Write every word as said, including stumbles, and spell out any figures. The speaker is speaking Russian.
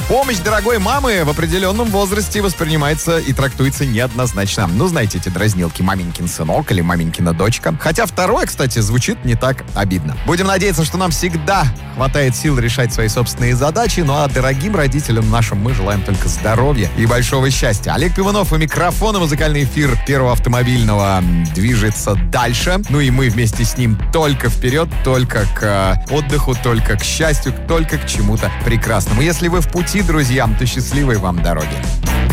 Помощь дорогой мамы в определенном возрасте воспринимается и трактуется неоднозначно. Ну, знаете, эти дразнилки «маменькин сынок» или «маменькина дочка». Хотя второе, кстати, звучит не так обидно. Будем надеяться, что нам всегда хватает сил решать свои собственные задачи. Ну а дорогим родителям нашим мы желаем только здоровья и большого счастья. Олег Пивунов и микрофон, и музыкальный эфир Первого автомобильного движется дальше. Ну и мы вместе с ним только вперед, только к отдыху, только к счастью, только к чему-то прекрасному. Если вы в пути, друзья, то счастливой вам дороги.